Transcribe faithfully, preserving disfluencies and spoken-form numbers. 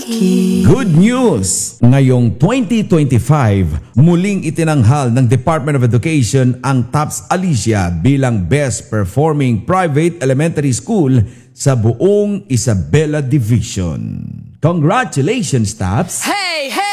lucky. Good news! Ngayong twenty twenty-five, muling itinanghal ng Department of Education ang TOPS Alicia bilang Best Performing Private Elementary School sa buong Isabela Division. Congratulations, TOPS! Hey, hey!